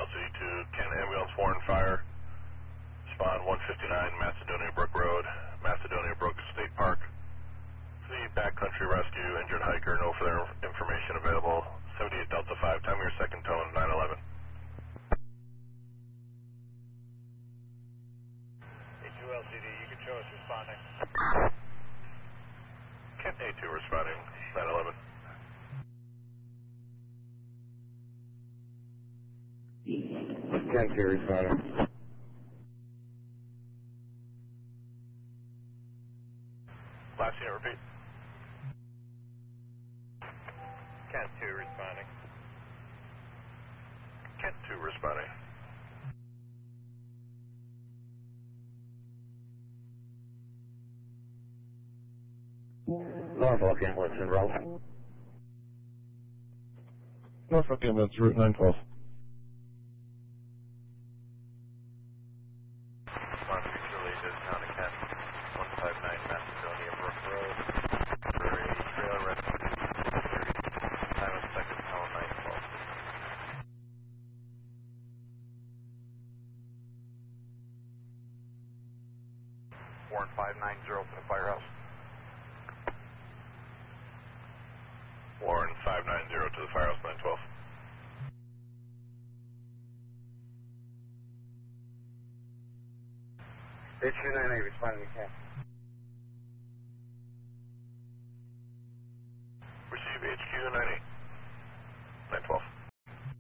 LCD to Ken Ambulance Warren Fire. Spawn 159 Macedonia Brook Road, Macedonia Brook State Park. The backcountry rescue, injured hiker, no further information available. 78 Delta 5, time of your second tone, 911. A2 LCD, you can show us responding. Kent A2 responding, 911. Kent 2 responding. Last unit, repeat. Kent 2 responding. Kent 2 responding. Norfolk ambulance en route. Norfolk ambulance, route 912. Spawn mutually to Town of Kent, 159 Macedonia Brook Road, for a trail rescue, 30, time of second tone, 912. Warren 590 to the firehouse. Warren 590 to the firehouse, 912. A298 responding to Kent.